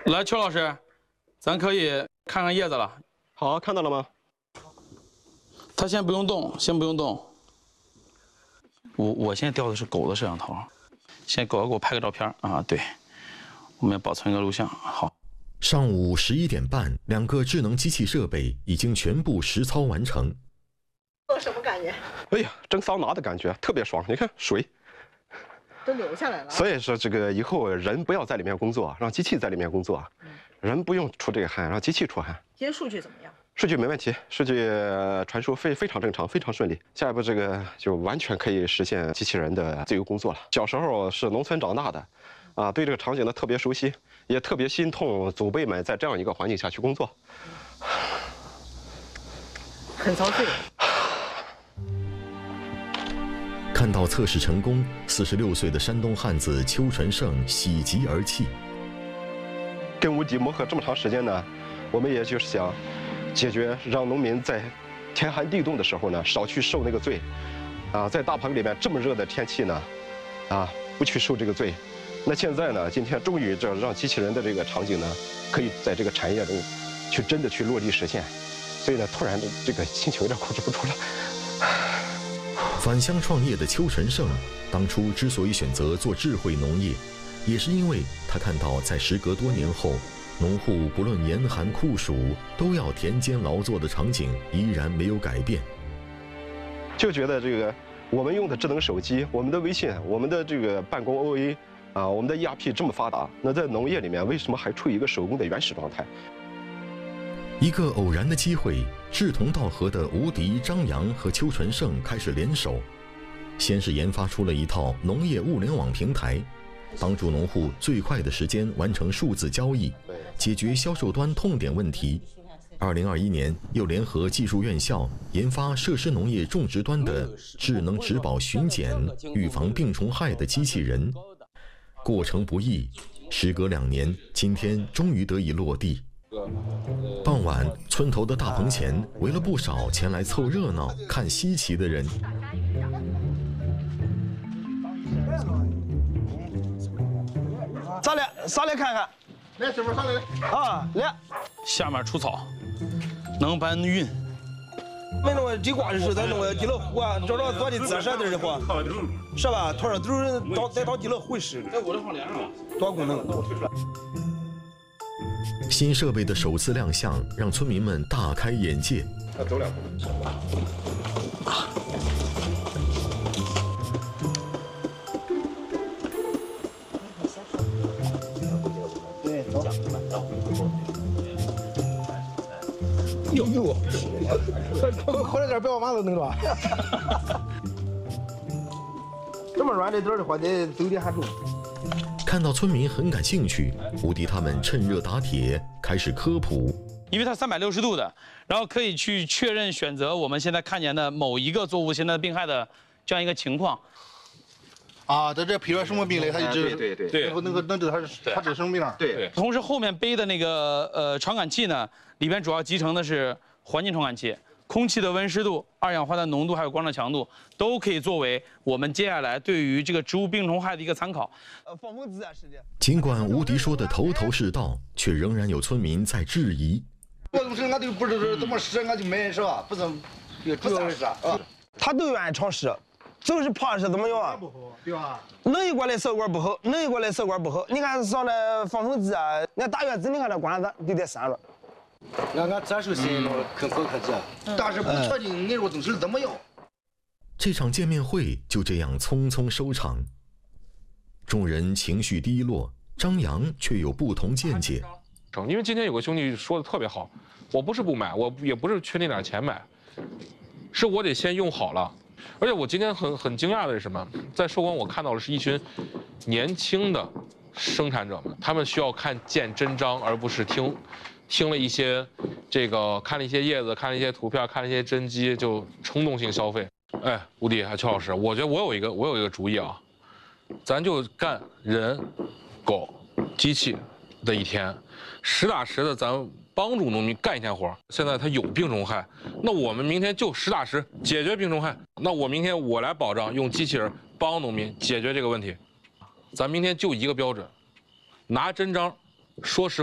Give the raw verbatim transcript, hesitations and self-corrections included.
来，邱老师，咱可以看看叶子了。 好，看到了吗？ 他先不用动，先不用动。我我现在调的是狗的摄像头，现在狗要给我拍个照片啊。对，我们要保存一个录像。好。 上午十一点半，两个智能机器设备已经全部实操完成。 做什么感觉？ 哎呀，蒸桑拿的感觉特别爽。你看水都流下来了。 所以说，这个以后人不要在里面工作，让机器在里面工作。嗯、人不用出这个汗，让机器出汗。 今天数据怎么样？ 数据没问题，数据传输非非常正常，非常顺利。下一步这个就完全可以实现机器人的自由工作了。小时候是农村长大的，啊，对这个场景呢特别熟悉，也特别心痛祖辈们在这样一个环境下去工作， 很操碎。 看到测试成功，四十六岁的山东汉子邱纯胜喜极而泣。 跟吴迪磨合这么长时间呢，我们也就是想解决，让农民在天寒地冻的时候呢，少去受那个罪，啊，在大棚里面这么热的天气呢，啊，不去受这个罪。那现在呢，今天终于这让机器人的这个场景呢，可以在这个产业中，去真的去落地实现。所以呢，突然的这个心情有点控制不住了。 返乡创业的邱纯胜，当初之所以选择做智慧农业，也是因为他看到在时隔多年后，农户不论严寒酷暑都要田间劳作的场景依然没有改变。 就觉得这个我们用的智能手机，我们的微信，我们的这个办公 O A， 啊，我们的 E R P 这么发达，那在农业里面为什么还处于一个手工的原始状态？ 一个偶然的机会，志同道合的吴迪、张扬和邱纯胜开始联手，先是研发出了一套农业物联网平台，帮助农户最快的时间完成数字交易，解决销售端痛点问题。二零二一年，又联合技术院校研发设施农业种植端的智能植保巡检、预防病虫害的机器人。过程不易，时隔两年，今天终于得以落地。傍晚，村头的大棚前围了不少前来凑热闹、看稀奇的人。 上来，上来看看。 来，师傅上来来。 啊，来。 下面除草，能搬运。 没弄个地瓜的时候，咱弄个地老虎啊，找着做的姿势的人话，是吧？拖着都是到再到地老虎使。 在我这放连上了。 多功能。 新设备的首次亮相，让村民们大开眼界。 要走两步。 对，走。 呦呦， 回来点白马都弄着。 这么软的点的话，得走点还重。 看到村民很感兴趣，吴迪他们趁热打铁，开始科普。 因为它三百六十度的，然后可以去确认选择我们现在看见的某一个作物现在病害的这样一个情况。 啊，在这配出来什么病来，他就知道。 对对对， 能够能知道他是他这什么病了。 对。 同时后面背的那个呃传感器呢，里边主要集成的是环境传感器。空气的温湿度、二氧化碳浓度还有光照强度，都可以作为我们接下来对于这个植物病虫害的一个参考。 呃，放风自然是的。 尽管吴迪说的头头是道，却仍然有村民在质疑。 我怎么是俺都不知道怎么使，俺就买是吧？不怎么，主要是啊。 他都愿意尝试，就是怕是怎么样啊？ 不好，对吧？ 弄一过来效果不好，弄一过来效果不好。你看上那防风机啊，那大院子，你看这管子都得删了。 俺俺咱手心弄很好可见，但是不确定内容东西怎么样。 这场见面会就这样匆匆收场，众人情绪低落，张扬却有不同见解。 因为今天有个兄弟说的特别好，我不是不买，我也不是缺那点钱买，是我得先用好了。而且我今天很很惊讶的是什么？在寿光我看到的是一群年轻的生产者们，他们需要看见真章，而不是听。听了一些，这个看了一些叶子，看了一些图片，看了一些真机，就冲动性消费。哎，吴迪，还邱老师，我觉得我有一个我有一个主意啊，咱就干人、狗、机器的一天，实打实的咱帮助农民干一天活。现在他有病虫害，那我们明天就实打实解决病虫害。那我明天我来保障用机器人帮农民解决这个问题。咱明天就一个标准，拿真章，说实话。